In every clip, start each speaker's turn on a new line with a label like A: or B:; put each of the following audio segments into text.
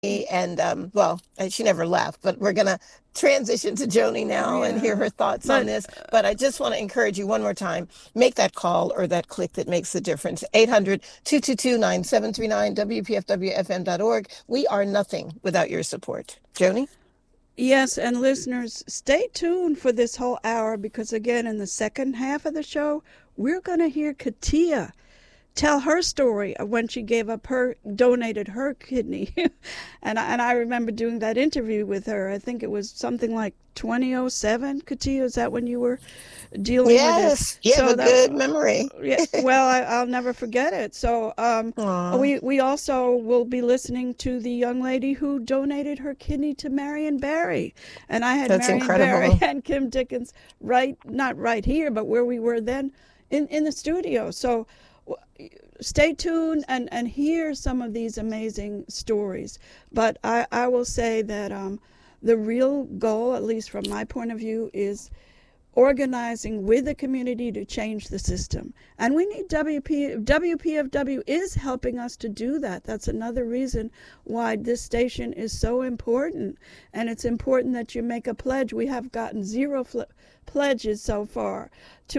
A: and she never left, but we're going to transition to Joni now and hear
B: Yeah,
A: her thoughts on
B: but
A: this. But I just want to encourage you one more time, make that call or that click that makes the difference. 800-222-9739, WPFWFM.org. We are nothing without your support. Joni?
B: yes, and listeners, stay tuned for this whole hour because, again, in the second half of the show, we're going to hear Katia tell her story of when she donated her kidney. And I remember doing that interview with her. I think it was something like 2007. Katia, is that when you were dealing with this?
A: Yes, you have
B: So
A: a
B: that,
A: good memory.
B: yeah, well, I'll never forget it. So
A: Aw,
B: we also will be listening to the young lady who donated her kidney to Marion Barry, and I had
A: that's
B: Marion Barry
A: incredible.
B: and Kim Dickens not right here, but where we were then in the studio. So stay tuned and hear some of these amazing stories. But I will say that the real goal, at least from my point of view, is organizing with the community to change the system. And we need WPFW is helping us to do that. That's another reason why this station is so important. And it's important that you make a pledge. We have gotten zero pledges so far.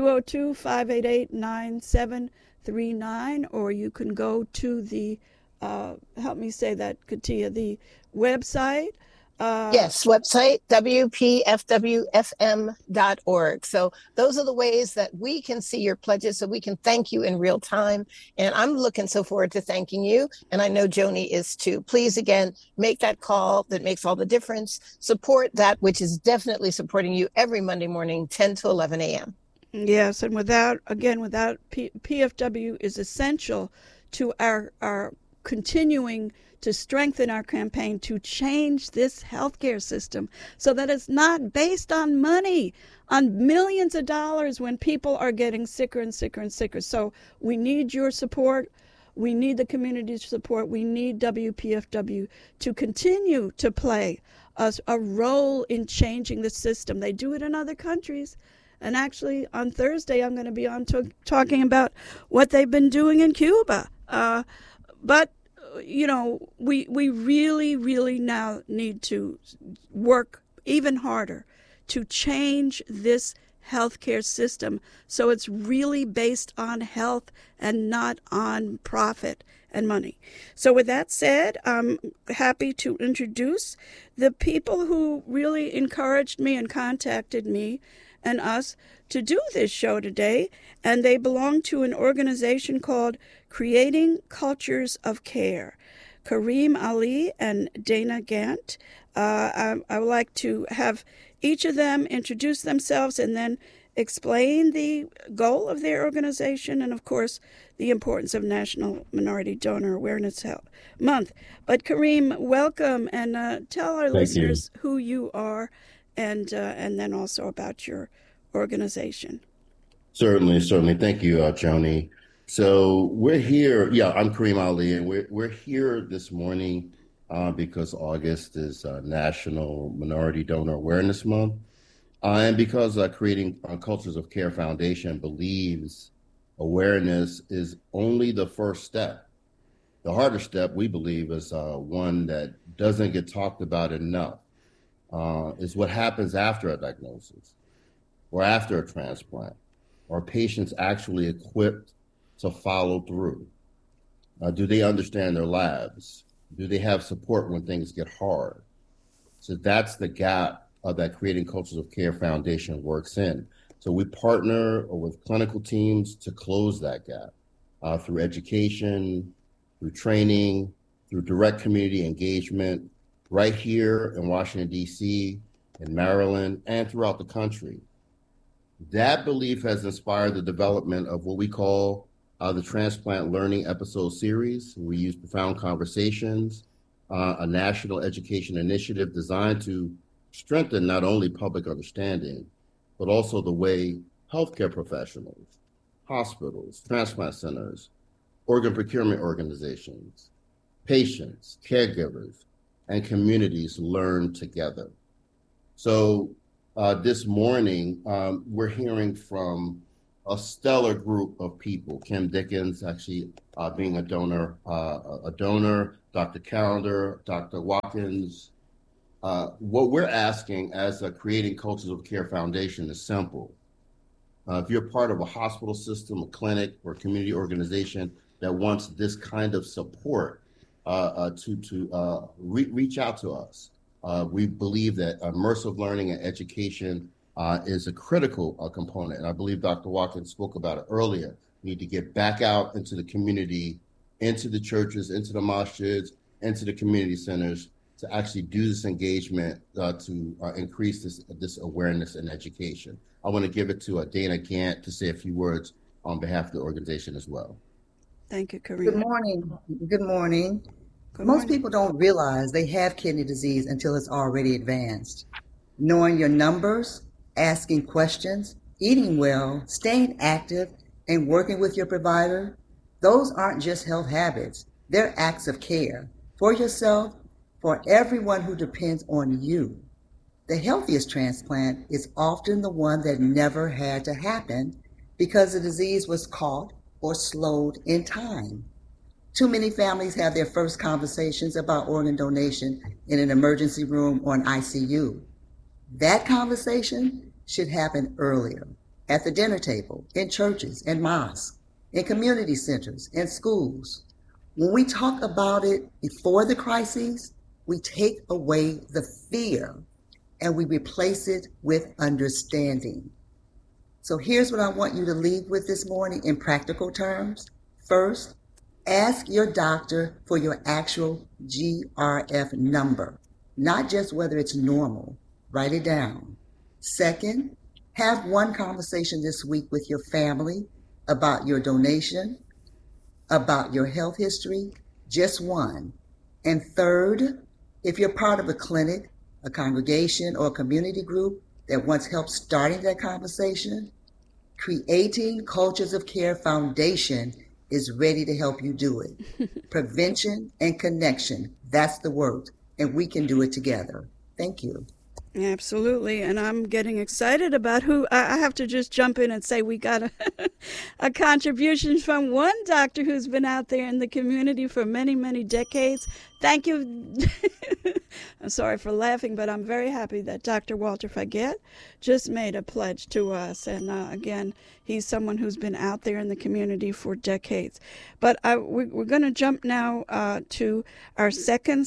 B: 202-588-9739, or you can go to the, help me say that, Katia, the website.
A: Yes, website WPFWFM.org. So those are the ways that we can see your pledges so we can thank you in real time. And I'm looking so forward to thanking you. And I know Joni is too. Please, again, make that call that makes all the difference. Support that which is definitely supporting you every Monday morning, 10 to 11 a.m.
B: Yes, and without PFW is essential to our continuing to strengthen our campaign to change this healthcare system so that it's not based on money, on millions of dollars when people are getting sicker and sicker and sicker. So we need your support. We need the community's support. We need WPFW to continue to play a role in changing the system. They do it in other countries. And actually, on Thursday, I'm going to be on talking about what they've been doing in Cuba. But we really, really now need to work even harder to change this healthcare system so it's really based on health and not on profit and money. So with that said, I'm happy to introduce the people who really encouraged me and contacted me and us to do this show today, and they belong to an organization called Creating Cultures of Care. Kareem Ali and Dana Gant. I would like to have each of them introduce themselves and then explain the goal of their organization and, of course, the importance of National Minority Donor Awareness Month. But Kareem, welcome, and tell our
C: Thank you.
B: listeners who you are and then also about your organization.
C: Certainly. Thank you, Joni. So we're here. Yeah, I'm Kareem Ali, and we're here this morning because August is National Minority Donor Awareness Month, and because Creating Cultures of Care Foundation believes awareness is only the first step. The harder step, we believe, is one that doesn't get talked about enough. Is what happens after a diagnosis or after a transplant. Are patients actually equipped to follow through? Do they understand their labs? Do they have support when things get hard? So that's the gap that Creating Cultures of Care Foundation works in. So we partner with clinical teams to close that gap through education, through training, through direct community engagement, right here in Washington, D.C., in Maryland, and throughout the country. That belief has inspired the development of what we call the Transplant Learning Episode Series. We use profound conversations, a national education initiative designed to strengthen not only public understanding, but also the way healthcare professionals, hospitals, transplant centers, organ procurement organizations, patients, caregivers, and communities learn together. So this morning, we're hearing from a stellar group of people. Kim Dickens, actually being a donor, Dr. Calendar, Dr. Watkins. What we're asking as a Creating Cultures of Care Foundation is simple. If you're part of a hospital system, a clinic, or a community organization that wants this kind of support, to reach out to us. We believe that immersive learning and education is a critical component. And I believe Dr. Watkins spoke about it earlier. We need to get back out into the community, into the churches, into the masjids, into the community centers to actually do this engagement to increase this awareness and education. I want to give it to Dana Gant to say a few words on behalf of the organization as well.
B: Thank you, Karina.
D: Good morning. Good morning.
B: Good
D: Most
B: morning.
D: people don't realize they have kidney disease until it's already advanced. Knowing your numbers, asking questions, eating well, staying active, and working with your provider, those aren't just health habits. They're acts of care for yourself, for everyone who depends on you. The healthiest transplant is often the one that never had to happen because the disease was caught or slowed in time. Too many families have their first conversations about organ donation in an emergency room or an ICU. That conversation should happen earlier, at the dinner table, in churches and mosques, in community centers, in schools. When we talk about it before the crises, we take away the fear and we replace it with understanding. So here's what I want you to leave with this morning in practical terms. First, ask your doctor for your actual GRF number, not just whether it's normal. Write it down. Second, have one conversation this week with your family about your donation, about your health history, just one. And third, if you're part of a clinic, a congregation, or a community group that wants help starting that conversation, Creating Cultures of Care Foundation is ready to help you do it. Prevention and connection, that's the work, and we can do it together. Thank you.
B: Absolutely, and I'm getting excited about who I have to just jump in and say we got a contribution from one doctor who's been out there in the community for many, many decades. Thank you. I'm sorry for laughing, but I'm very happy that Dr. Walter Faget just made a pledge to us. And again, he's someone who's been out there in the community for decades. But we're going to jump now to our second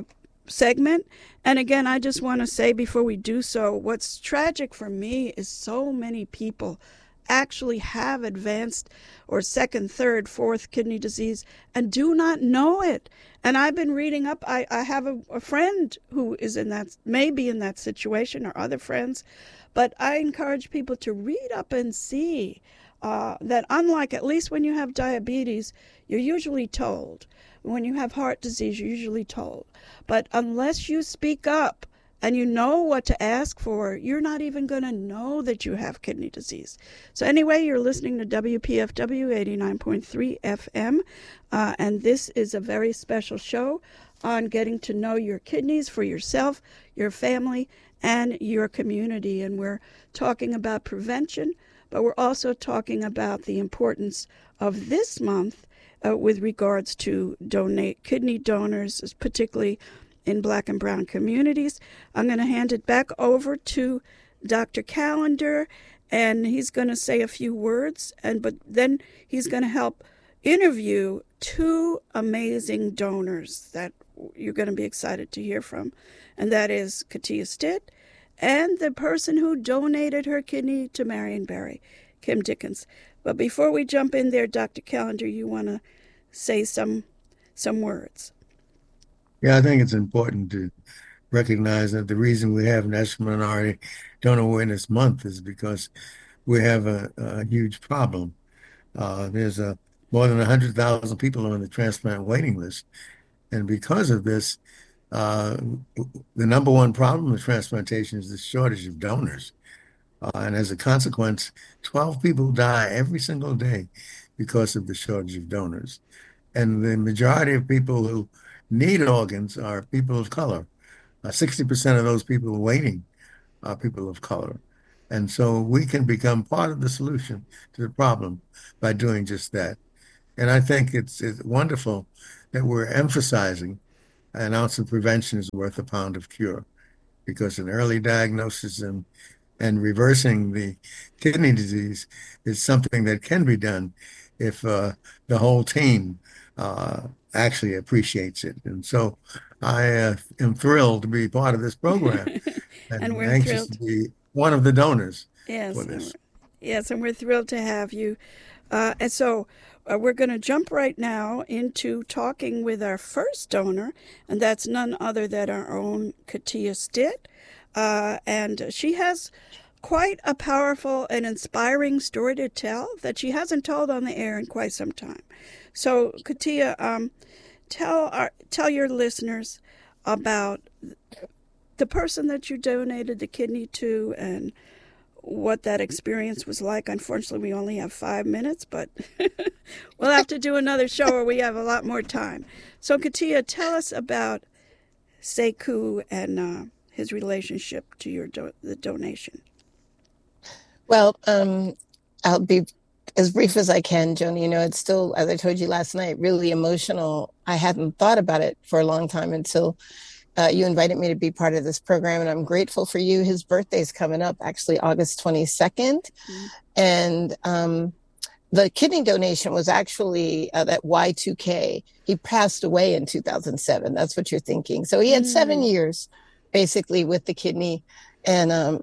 B: segment. And again, I just want to say before we do so, what's tragic for me is so many people actually have advanced or second, third, fourth kidney disease and do not know it. And I've been reading up. I have a friend who is in that, maybe in that situation, or other friends. But I encourage people to read up and see that unlike, at least when you have diabetes, you're usually told. When you have heart disease, you're usually told. But unless you speak up and you know what to ask for, you're not even going to know that you have kidney disease. So anyway, you're listening to WPFW 89.3 FM, and this is a very special show on getting to know your kidneys for yourself, your family, and your community. And we're talking about prevention, but we're also talking about the importance of this month with regards to kidney donors, particularly in Black and brown communities. I'm going to hand it back over to Dr. Calendar, and he's going to say a few words, but then he's going to help interview two amazing donors that you're going to be excited to hear from, and that is Katia Stitt and the person who donated her kidney to Marion Barry, Kim Dickens. But before we jump in there, Dr. Calendar, you want to say some words?
E: Yeah, I think it's important to recognize that the reason we have National Minority Donor Awareness Month is because we have a huge problem. There's more than 100,000 people on the transplant waiting list. And because of this, the number one problem with transplantation is the shortage of donors. And as a consequence, 12 people die every single day because of the shortage of donors. And the majority of people who need organs are people of color. 60% of those people waiting are people of color. And so we can become part of the solution to the problem by doing just that. And I think it's wonderful that we're emphasizing an ounce of prevention is worth a pound of cure, because an early diagnosis and reversing the kidney disease is something that can be done if the whole team actually appreciates it. And so I am thrilled to be part of this program
B: And
E: and
B: we're
E: anxious
B: thrilled.
E: to be one of the donors
B: Yes,
E: for this.
B: yes, and we're thrilled to have you. And so we're going to jump right now into talking with our first donor, and that's none other than our own Katia Stitt. And she has quite a powerful and inspiring story to tell that she hasn't told on the air in quite some time. So, Katia, tell your listeners about the person that you donated the kidney to and what that experience was like. Unfortunately, we only have 5 minutes, but we'll have to do another show where we have a lot more time. So, Katia, tell us about Sekou and his relationship to the donation.
A: Well, I'll be as brief as I can, Joni. You know, it's still, as I told you last night, really emotional. I hadn't thought about it for a long time until you invited me to be part of this program, and I'm grateful for you. His birthday's coming up, actually August 22nd. Mm-hmm. And the kidney donation was actually that Y2K. He passed away in 2007. That's what you're thinking. So he had 7 years basically with the kidney. And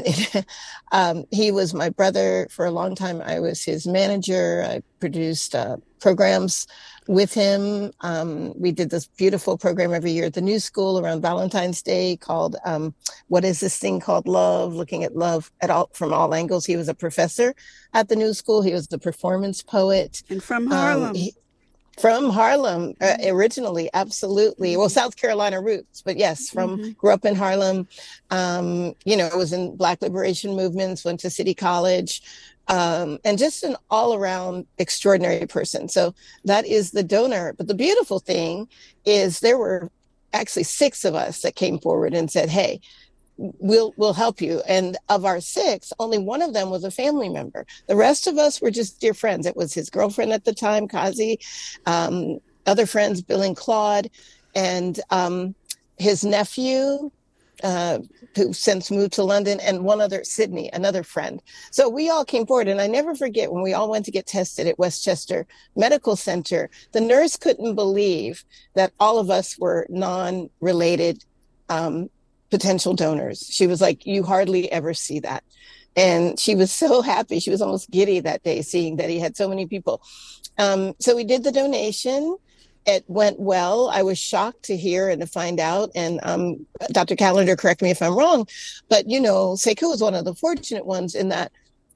A: he was my brother for a long time. I was his manager. I produced programs with him. We did this beautiful program every year at the New School around Valentine's Day called What Is This Thing Called Love? Looking at love from all angles. He was a professor at the New School. He was the performance poet.
B: And from Harlem.
A: From Harlem, originally, absolutely. Well, South Carolina roots, but yes, grew up in Harlem. You know, I was in Black liberation movements, went to City College, and just an all-around extraordinary person. So that is the donor. But the beautiful thing is there were actually 6 of us that came forward and said, hey, we'll help you. And of our 6, only one of them was a family member. The rest of us were just dear friends. It was his girlfriend at the time, Kazi, other friends, Bill and Claude, and his nephew, who since moved to London, and one other, Sydney, another friend. So we all came forward. And I never forget when we all went to get tested at Westchester Medical Center, the nurse couldn't believe that all of us were non-related potential donors. She was like, you hardly ever see that. And she was so happy. She was almost giddy that day seeing that he had so many people. So we did the donation. It went well. I was shocked to hear and to find out. And Dr. Callender, correct me if I'm wrong, but you know, Sekou was one of the fortunate ones in that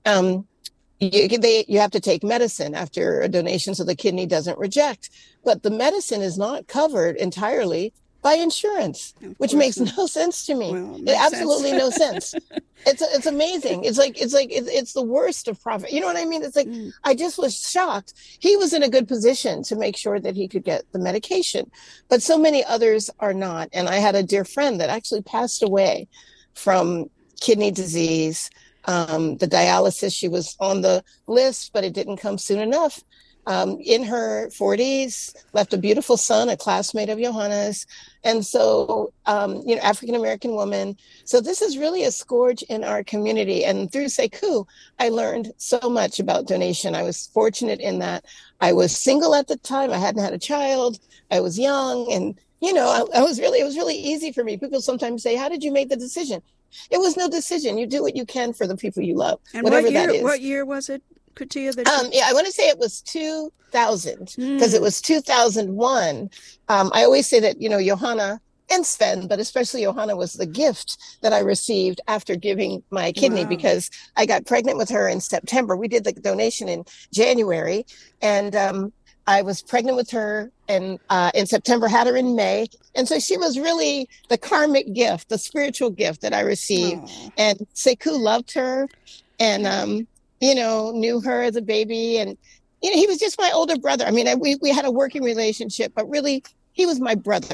A: you have to take medicine after a donation so the kidney doesn't reject. But the medicine is not covered entirely by insurance, which makes no sense to me. Well, absolutely no sense. It's amazing. It's the worst of profit. You know what I mean? It's like, I just was shocked. He was in a good position to make sure that he could get the medication, but so many others are not. And I had a dear friend that actually passed away from kidney disease. The dialysis, she was on the list, but it didn't come soon enough. In her 40s, left a beautiful son, a classmate of Johanna's. And so, you know, African-American woman. So this is really a scourge in our community. And through Sekou, I learned so much about donation. I was fortunate in that I was single at the time. I hadn't had a child. I was young. And, you know, it was really easy for me. People sometimes say, how did you make the decision? It was no decision. You do what you can for the people you love,
B: and
A: whatever that is.
B: What year was it, Katia?
A: I want to say it was 2000 because it was 2001. I always say that, you know, Johanna and Sven, but especially Johanna, was the gift that I received after giving my kidney because I got pregnant with her in September. We did the donation in January, and I was pregnant with her in September, had her in May. And so she was really the karmic gift, the spiritual gift that I received. And Sekou loved her and, you know, knew her as a baby. And, you know, he was just my older brother. I mean, we had a working relationship, but really he was my brother.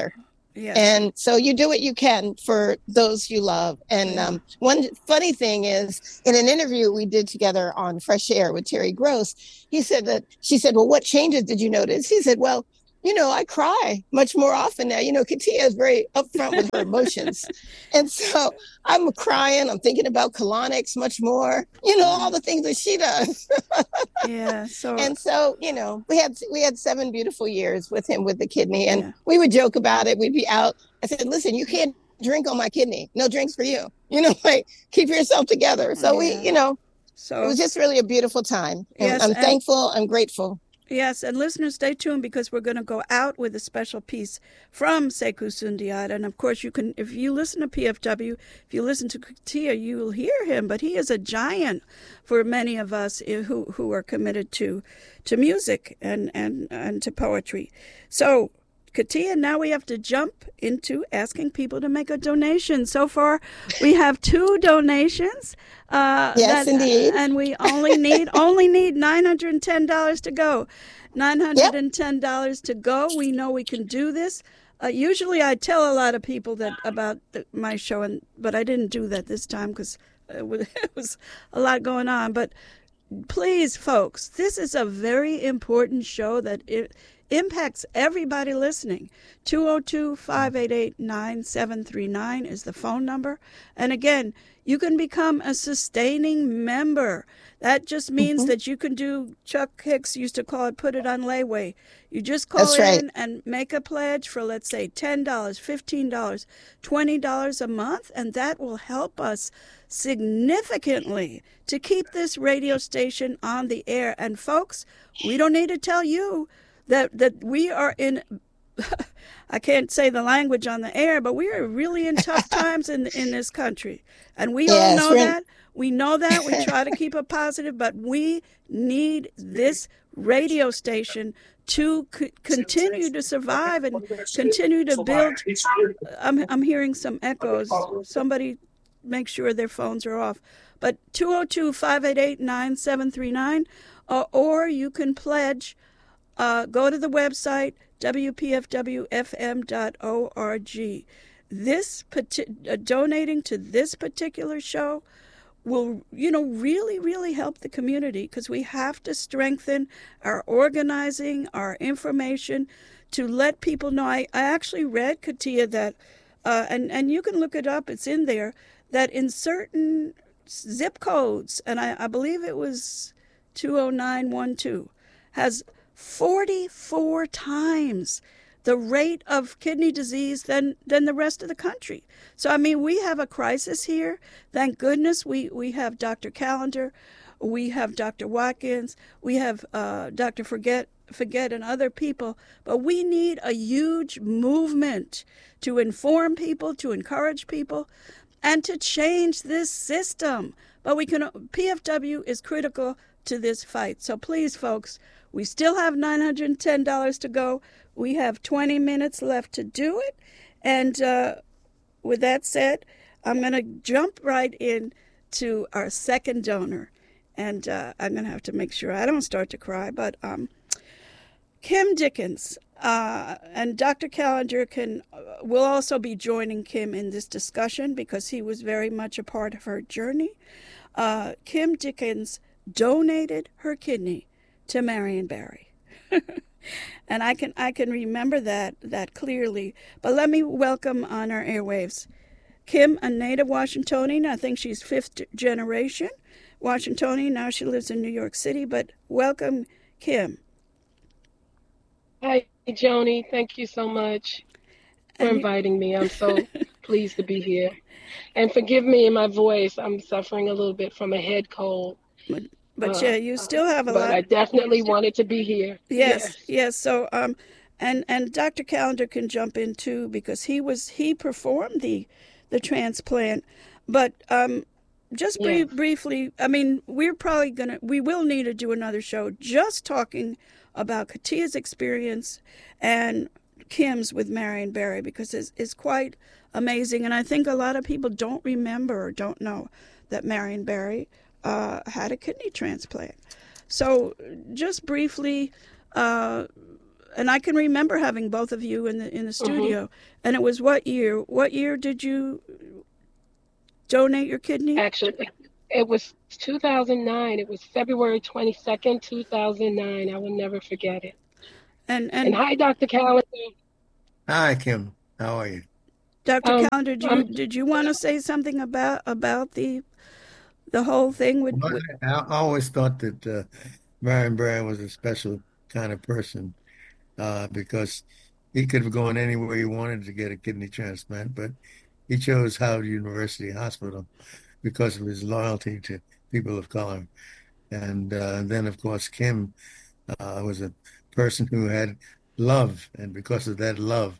B: Yes.
A: And so you do what you can for those you love. And one funny thing is, in an interview we did together on Fresh Air with Terry Gross, she said, well, what changes did you notice? He said, well, I cry much more often now. Katia is very upfront with her emotions. And so I'm crying. I'm thinking about colonics much more, all the things that she does.
B: Yeah.
A: And so, we had 7 beautiful years with him with the kidney, and we would joke about it. We'd be out. I said, listen, you can't drink on my kidney. No drinks for you. Keep yourself together. So so it was just really a beautiful time. And I'm thankful. I'm grateful.
B: Yes, and listeners, stay tuned, because we're going to go out with a special piece from Sekou Sundiata. And of course, you can, if you listen to PFW, if you listen to Katia, you will hear him. But he is a giant for many of us who are committed to music and to poetry. So, Katia, now we have to jump into asking people to make a donation. So far, we have 2 donations.
A: Yes, indeed.
B: And we only need $910 to go. $910 to go. We know we can do this. Usually, I tell a lot of people that about my show, but I didn't do that this time because it was a lot going on. But please, folks, this is a very important show that it impacts everybody listening. 202-588-9739 is the phone number. And again, you can become a sustaining member. That just means that you can do, Chuck Hicks used to call it, put it on layaway. You just call and make a pledge for, let's say, $10, $15, $20 a month, and that will help us significantly to keep this radio station on the air. And folks, we don't need to tell you that we are in, I can't say the language on the air, but we are really in tough times in this country. And we all know that. We know that. We try to keep it positive, but we need this radio station to continue to survive and continue to build. I'm hearing some echoes. Somebody make sure their phones are off. But 202-588-9739, or you can pledge. Go to the website, wpfwfm.org. Donating to this particular show will, really, really help the community, because we have to strengthen our organizing, our information, to let people know. I actually read, Katia, that, and you can look it up, it's in there, that in certain zip codes, and I believe it was 20912, has 44 times the rate of kidney disease than the rest of the country. So, I mean, we have a crisis here. Thank goodness we have Dr. Callender, we have Dr. Watkins, we have Dr. Forget and other people, but we need a huge movement to inform people, to encourage people, and to change this system. But PFW is critical to this fight. So please, folks, we still have $910 to go. We have 20 minutes left to do it. And with that said, I'm going to jump right in to our second donor. And I'm going to have to make sure I don't start to cry. But Kim Dickens, and Dr. Callender will also be joining Kim in this discussion, because he was very much a part of her journey. Kim Dickens donated her kidney to Marion Barry. And I can remember that clearly. But let me welcome on our airwaves Kim, a native Washingtonian. I think she's 5th generation Washingtonian. Now she lives in New York City. But welcome, Kim.
F: Hi, Joni. Thank you so much for inviting me. I'm so pleased to be here. And forgive me in my voice. I'm suffering a little bit from a head cold.
B: But yeah, you still have a lot.
F: But I definitely wanted to be here.
B: Yes. So, and Dr. Callender can jump in too, because he performed the transplant. But just briefly, I mean, we will need to do another show just talking about Katia's experience and Kim's with Marion Barry, because it's quite amazing. And I think a lot of people don't remember or don't know that Marion Barry had a kidney transplant. So just briefly, and I can remember having both of you in the studio. And it was what year? What year did you donate your kidney?
F: Actually, it was 2009. It was February 22nd, 2009. I will never forget it. And hi, Dr. Callender.
E: Hi, Kim. How are you?
B: Dr. Callender, did you want to say something about the whole thing?
E: I always thought that Marion Barry was a special kind of person because he could have gone anywhere he wanted to get a kidney transplant, but he chose Howard University Hospital because of his loyalty to people of color. And then, of course, Kim was a person who had love, and because of that love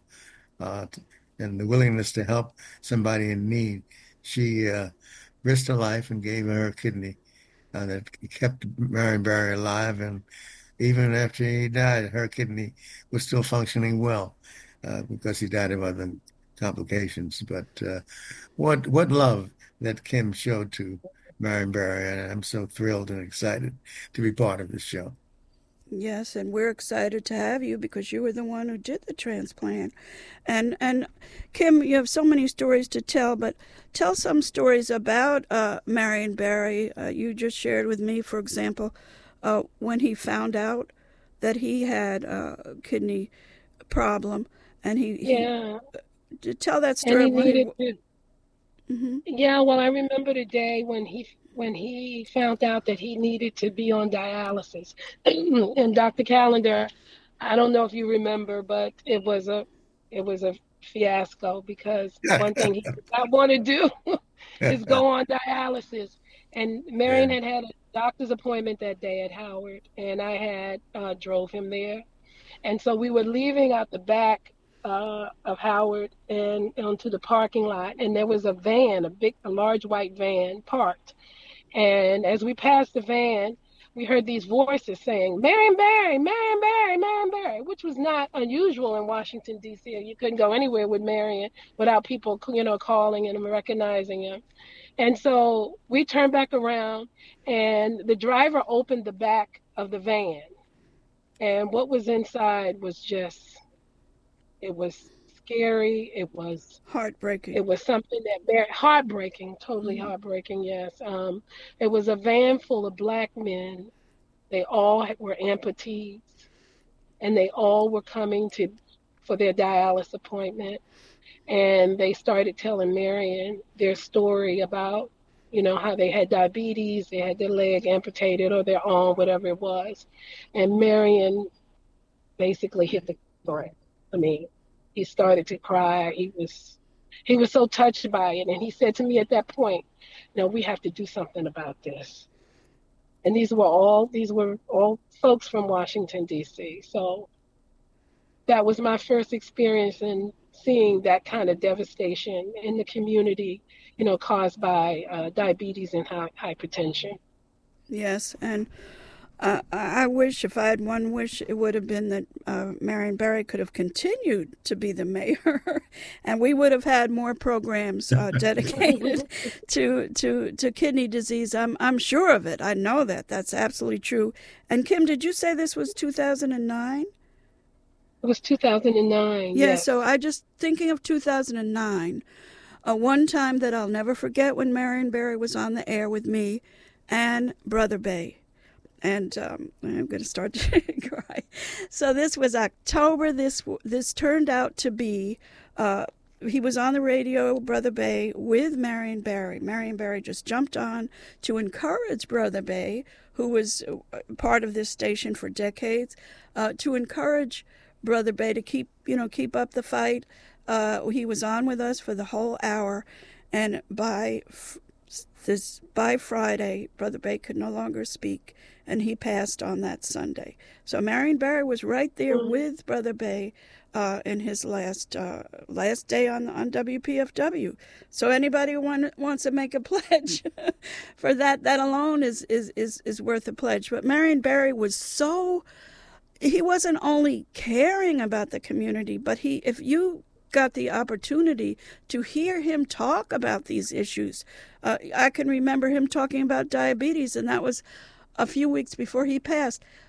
E: and the willingness to help somebody in need, she risked her life and gave her kidney that kept Marion Barry alive. And even after he died, her kidney was still functioning well because he died of other complications. But what love that Kim showed to Marion Barry, and I'm so thrilled and excited to be part of this show.
B: Yes, and we're excited to have you because you were the one who did the transplant. And Kim, you have so many stories to tell, but tell some stories about Marion Barry. You just shared with me, for example, when he found out that he had a kidney problem, and he tell that story.
F: And he needed to. Yeah, well, I remember the day when he found out that he needed to be on dialysis. And Dr. Callender, I don't know if you remember, but it was a fiasco because one thing he did not want to do is go on dialysis. And Marion had a doctor's appointment that day at Howard, and I had drove him there. And so we were leaving out the back of Howard and onto the parking lot, and there was a van, a large white van parked. And as we passed the van, we heard these voices saying, "Marion Barry, Marion Barry, Marion Barry," which was not unusual in Washington, D.C. You couldn't go anywhere with Marion without people, calling him and recognizing him. And so we turned back around, and the driver opened the back of the van. And what was inside was it was scary. It was
B: heartbreaking.
F: It was something that heartbreaking, totally heartbreaking. Yes. It was a van full of Black men. They all were amputees, and they all were coming for their dialysis appointment. And they started telling Marion their story about, how they had diabetes, they had their leg amputated or their arm, whatever it was. And Marion basically hit the floor. I mean, he started to cry. He was so touched by it. And he said to me at that point, we have to do something about this. And these were all folks from Washington, D.C. So that was my first experience in seeing that kind of devastation in the community, caused by diabetes and hypertension.
B: Yes, and I wish, if I had one wish, it would have been that Marion Barry could have continued to be the mayor, and we would have had more programs dedicated to kidney disease. I'm sure of it. I know that. That's absolutely true. And Kim, did you say this was 2009?
F: It was 2009.
B: Yeah,
F: yes.
B: So I just thinking of 2009. One time that I'll never forget when Marion Barry was on the air with me and Brother Bay. And I'm going to start to cry. So this was October. This turned out to be, he was on the radio, Brother Bay, with Marion Barry. Marion Barry just jumped on to encourage Brother Bay, who was part of this station for decades, to encourage Brother Bay to keep up the fight. He was on with us for the whole hour, and by Friday, Brother Bay could no longer speak, and he passed on that Sunday. So Marion Barry was right there with Brother Bay in his last day on WPFW. So anybody who wants to make a pledge for that alone is worth a pledge. But Marion Barry was he wasn't only caring about the community, but if you got the opportunity to hear him talk about these issues. I can remember him talking about diabetes, and that was a few weeks before he passed.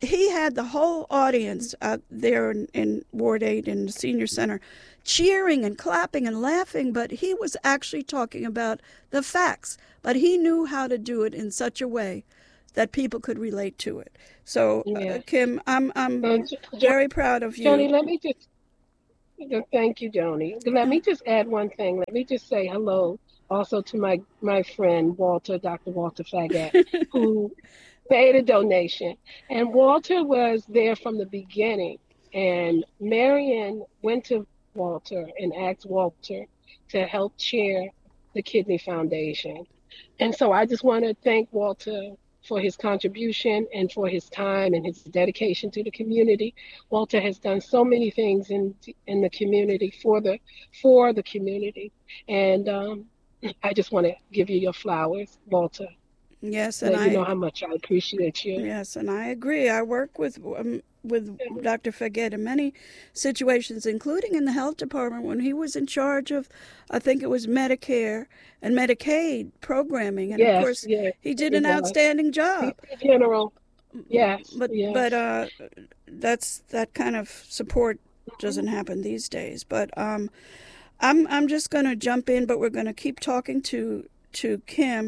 B: he had the whole audience there in Ward 8 in the senior center cheering and clapping and laughing, but he was actually talking about the facts. But he knew how to do it in such a way that people could relate to it. So, Kim, I'm very proud of you.
F: Joni, let me just thank you, Joni. Let me just add one thing. Let me just say hello also to my friend Walter, Dr. Walter Faget, who made a donation. And Walter was there from the beginning. And Marion went to Walter and asked Walter to help chair the Kidney Foundation. And so I just want to thank Walter for his contribution and for his time and his dedication to the community. Walter has done so many things in the community for the community. And I just want to give you your flowers, Walter.
B: Yes, and
F: you know how much I appreciate you.
B: Yes, and I agree. I work with Dr. Faget in many situations, including in the health department when he was in charge of, I think it was Medicare and Medicaid programming, and of course he did an outstanding job.
F: In general, yes,
B: but that's that kind of support doesn't happen these days. But I'm just going to jump in, but we're going to keep talking to Kim.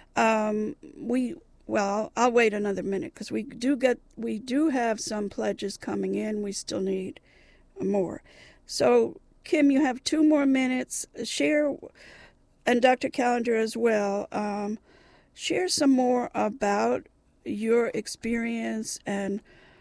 B: I'll wait another minute because we do have some pledges coming in. We still need more. So, Kim, you have 2 more minutes. Share, and Dr. Callender as well. Share some more about your experience and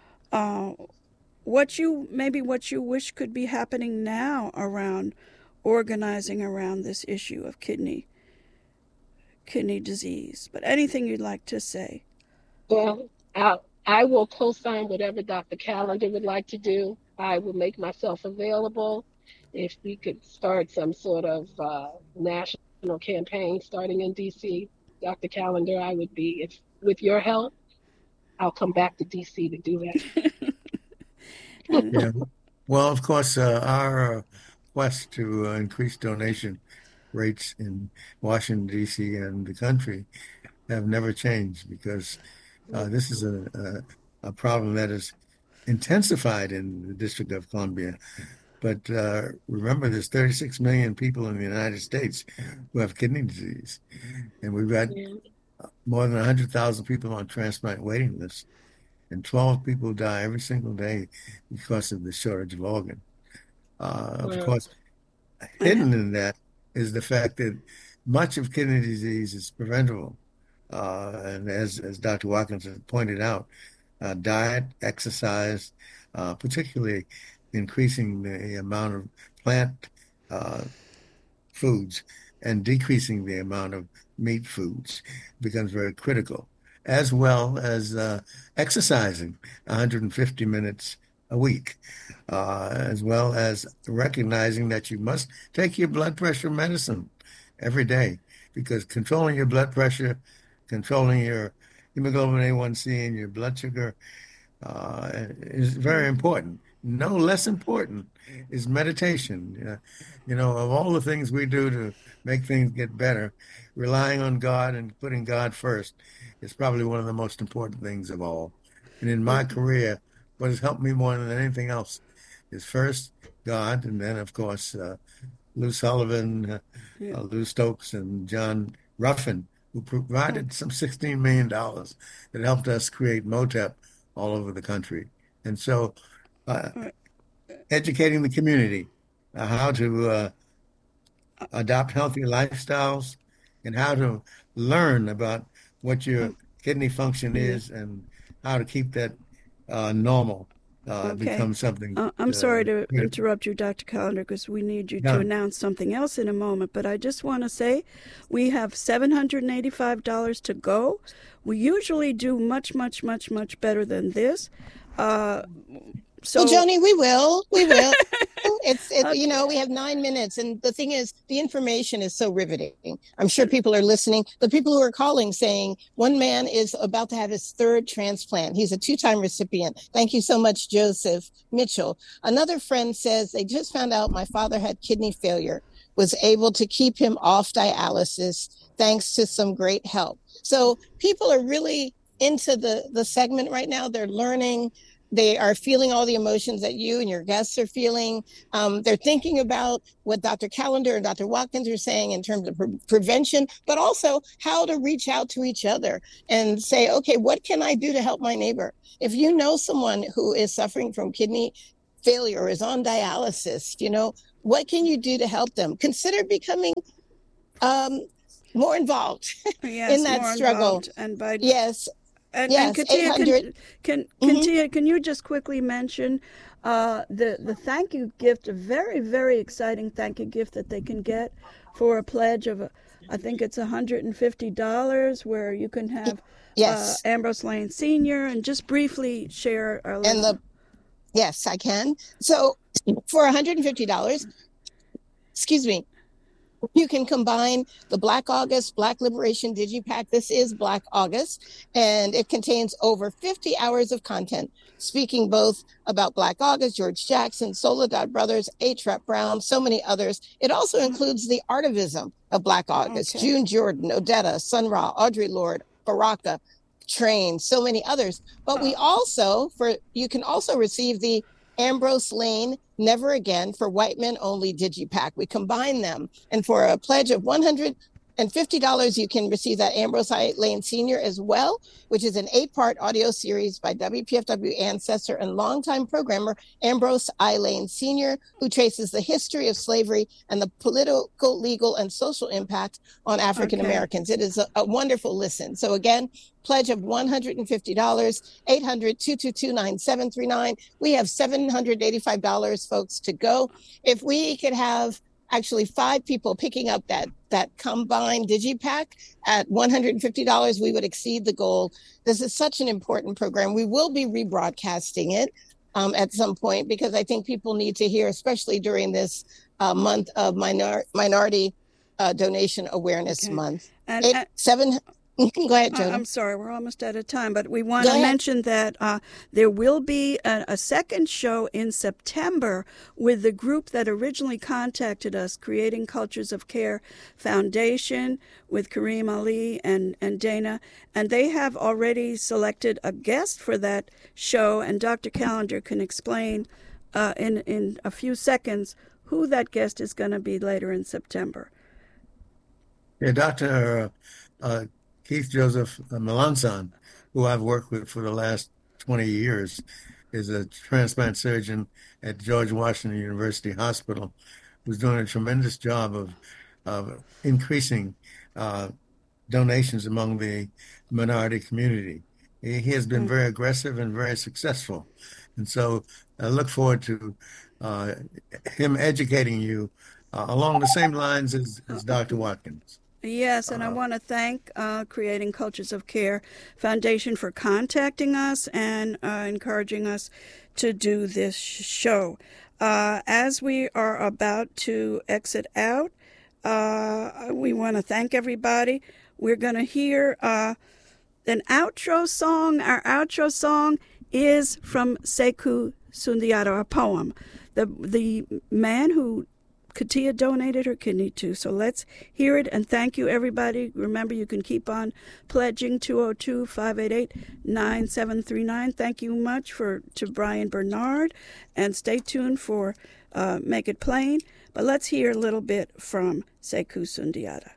B: what you wish could be happening now around organizing around this issue of kidney disease, but anything you'd like to say.
F: Well, I will co-sign whatever Dr. Callender would like to do. I will make myself available. If we could start some sort of national campaign starting in D.C., Dr. Callender, I would be, with your help, I'll come back to D.C. to do that.
E: Yeah. Well, of course, our quest to increase donation rates in Washington, D.C. and the country have never changed because this is a problem that is intensified in the District of Columbia. But remember, there's 36 million people in the United States who have kidney disease. And we've got more than 100,000 people on transplant waiting lists. And 12 people die every single day because of the shortage of organ. Of course, hidden in that is the fact that much of kidney disease is preventable. And as Dr. Watkins pointed out, diet, exercise, particularly increasing the amount of plant foods and decreasing the amount of meat foods becomes very critical, as well as exercising 150 minutes a week, as well as recognizing that you must take your blood pressure medicine every day, because controlling your blood pressure, controlling your hemoglobin A1C and your blood sugar is very important. No less important is meditation. Of all the things we do to make things get better, relying on God and putting God first is probably one of the most important things of all. And in my career, what has helped me more than anything else is first God, and then, of course, Lou Sullivan, Lou Stokes, and John Ruffin, who provided some $16 million that helped us create MOTEP all over the country. And so educating the community how to adopt healthy lifestyles and how to learn about what your kidney function is and how to keep that normal becomes something.
B: I'm sorry to interrupt you, Dr. Callender, because we need you to announce something else in a moment. But I just want to say we have $785 to go. We usually do much, much, much, much better than this.
A: Well, Joni, we will. We have 9 minutes. And the thing is, the information is so riveting. I'm sure people are listening. The people who are calling saying one man is about to have his 3rd transplant. He's a 2-time recipient. Thank you so much, Joseph Mitchell. Another friend says they just found out my father had kidney failure, was able to keep him off dialysis thanks to some great help. So people are really into the segment right now. They're learning. They are feeling all the emotions that you and your guests are feeling. They're thinking about what Dr. Callender and Dr. Watkins are saying in terms of prevention, but also how to reach out to each other and say, okay, what can I do to help my neighbor? If you know someone who is suffering from kidney failure or is on dialysis, what can you do to help them? Consider becoming more involved in that struggle.
B: And by
A: yes.
B: And
A: Katia, 800.
B: Katia, can you just quickly mention the thank you gift, a very, very exciting thank you gift that they can get for a pledge of, I think it's $150, where you can have Ambrose Lane Sr. and just briefly share our
A: Yes, I can. So for $150, excuse me, you can combine the Black August, Black Liberation Digipack. This is Black August, and it contains over 50 hours of content, speaking both about Black August, George Jackson, Soledad Brothers, A$AP Brown, so many others. It also includes the artivism of Black August, June Jordan, Odetta, Sun Ra, Audre Lorde, Baraka, Train, so many others. But we also, you can also receive the Ambrose Lane Never Again for White Men Only Digipack. We combine them. And for a pledge of $150, you can receive that Ambrose I. Lane Sr. as well, which is an 8-part audio series by WPFW ancestor and longtime programmer Ambrose I. Lane Sr., who traces the history of slavery and the political, legal, and social impact on African Americans. It is a wonderful listen. So again, pledge of $150, 800-222-9739. We have $785, folks, to go. If we could have actually 5 people picking up that combined digipack at $150, we would exceed the goal. This is such an important program. We will be rebroadcasting it at some point, because I think people need to hear, especially during this month of Minority Donation Awareness Month. Go ahead, Jody.
B: I'm sorry, we're almost out of time, but we want to mention that there will be a second show in September with the group that originally contacted us, Creating Cultures of Care Foundation, with Kareem Ali and Dana, and they have already selected a guest for that show, and Dr. Callender can explain in a few seconds who that guest is going to be later in September.
E: Yeah, Dr. Keith Joseph Melanson, who I've worked with for the last 20 years, is a transplant surgeon at George Washington University Hospital, who's doing a tremendous job of increasing donations among the minority community. He has been very aggressive and very successful. And so I look forward to him educating you along the same lines as Dr. Watkins.
B: Yes, and I want to thank Creating Cultures of Care Foundation for contacting us and encouraging us to do this show. As we are about to exit out, we want to thank everybody. We're going to hear an outro song. Our outro song is from Sekou Sundiata, a poem. The man who Katia donated her kidney to. So let's hear it, and thank you, everybody. Remember, you can keep on pledging 202-588-9739. Thank you much to Brian Bernard, and stay tuned for Make It Plain. But let's hear a little bit from Sekou Sundiata.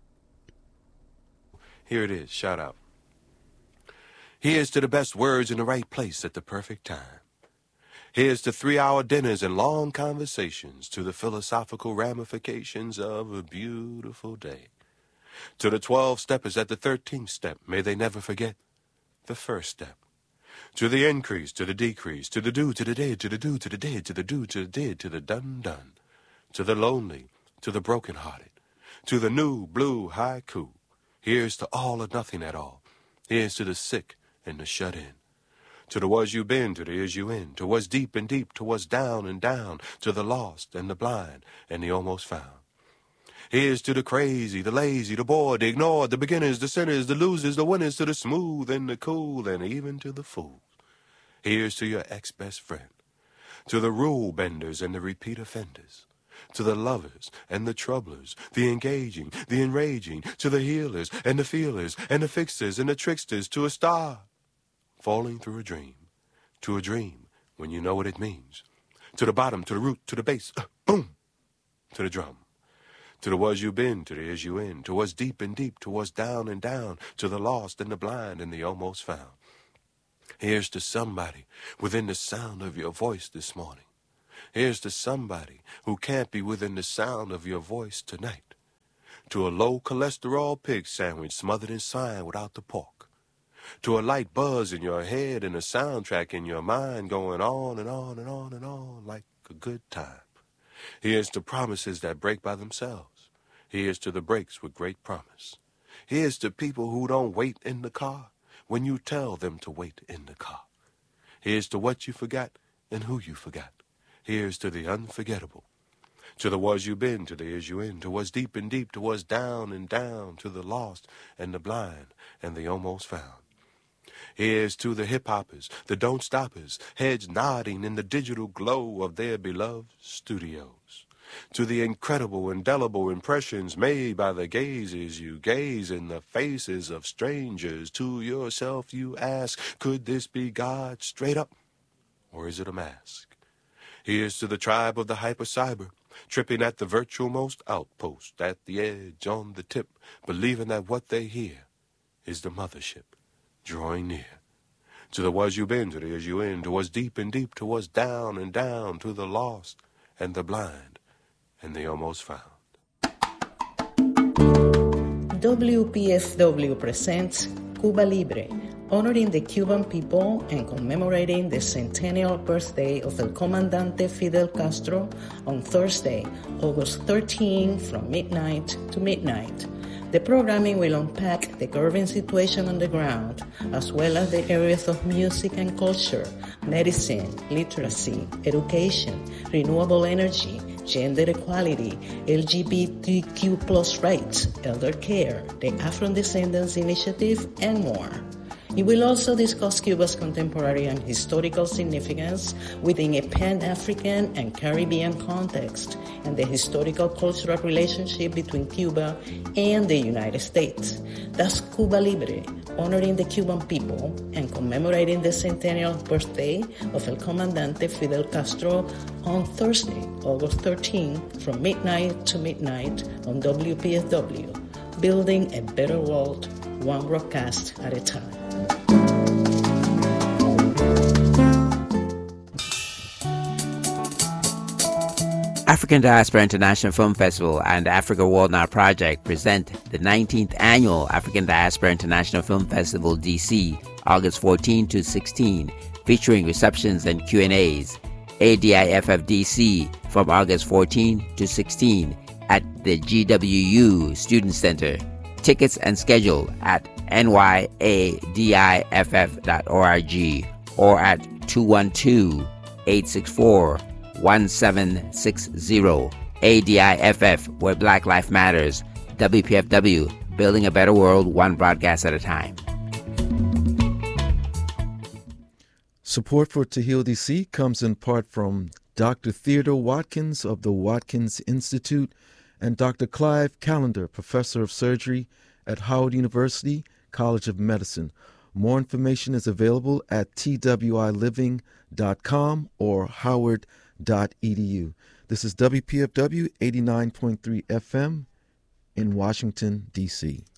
G: Here it is, shout out. Here's to the best words in the right place at the perfect time. Here's to 3-hour dinners and long conversations, to the philosophical ramifications of a beautiful day. To the 12 steppers at the 13th step, may they never forget the first step. To the increase, to the decrease, to the do, to the did, to the do, to the did, to the do, to the did, to the done. To the lonely, to the brokenhearted, to the new blue haiku. Here's to all or nothing at all. Here's to the sick and the shut in. To the was you been, to the is you in, to what's deep and deep, to what's down and down, to the lost and the blind and the almost found. Here's to the crazy, the lazy, the bored, the ignored, the beginners, the sinners, the losers, the winners, to the smooth and the cool, and even to the fools. Here's to your ex-best friend, to the rule benders and the repeat offenders, to the lovers and the troublers, the engaging, the enraging, to the healers and the feelers and the fixers and the tricksters, to a star falling through a dream, to a dream when you know what it means, to the bottom, to the root, to the base, boom, to the drum, to the was you been, to the is you in, to what's deep and deep, to what's down and down, to the lost and the blind and the almost found. Here's to somebody within the sound of your voice this morning. Here's to somebody who can't be within the sound of your voice tonight. To a low cholesterol pig sandwich smothered in cyan without the pork. To a light buzz in your head and a soundtrack in your mind going on and on and on and on like a good time. Here's to promises that break by themselves. Here's to the breaks with great promise. Here's to people who don't wait in the car when you tell them to wait in the car. Here's to what you forgot and who you forgot. Here's to the unforgettable. To the was you been, to the is you in, to what's deep and deep, to what's down and down, to the lost and the blind and the almost found. Here's to the hip-hoppers, the don't-stoppers, heads nodding in the digital glow of their beloved studios. To the incredible, indelible impressions made by the gazes you gaze in the faces of strangers. To yourself you ask, could this be God straight up, or is it a mask? Here's to the tribe of the hyper-cyber, tripping at the virtual-most outpost, at the edge, on the tip, believing that what they hear is the mothership drawing near. To the was you been, to the is you in, to what's deep and deep, to what's down and down, to the lost and the blind and the almost found.
H: WPSW presents Cuba Libre, honoring the Cuban people and commemorating the centennial birthday of El Comandante Fidel Castro on Thursday, August 13 from midnight to midnight. The programming will unpack the current situation on the ground, as well as the areas of music and culture, medicine, literacy, education, renewable energy, gender equality, LGBTQ plus rights, elder care, the Afro-Descendants Initiative, and more. It will also discuss Cuba's contemporary and historical significance within a Pan-African and Caribbean context and the historical cultural relationship between Cuba and the United States. That's Cuba Libre, honoring the Cuban people and commemorating the centennial birthday of El Comandante Fidel Castro on Thursday, August 13, from midnight to midnight on WPSW, building a better world, one broadcast at a time.
I: African Diaspora International Film Festival and Africa World Now Project present the 19th Annual African Diaspora International Film Festival DC, August 14 to 16, featuring receptions and Q&As. ADIFF DC from August 14 to 16 at the GWU Student Center. Tickets and schedule at nyadiff.org or at 212-864-1760. ADIFF, where Black Life Matters. WPFW, building a better world, one broadcast at a time.
J: Support for To Heal DC comes in part from Dr. Theodore Watkins of the Watkins Institute and Dr. Clive Callender, Professor of Surgery at Howard University College of Medicine. More information is available at twiliving.com or howard.edu. This is WPFW 89.3 FM in Washington, D.C.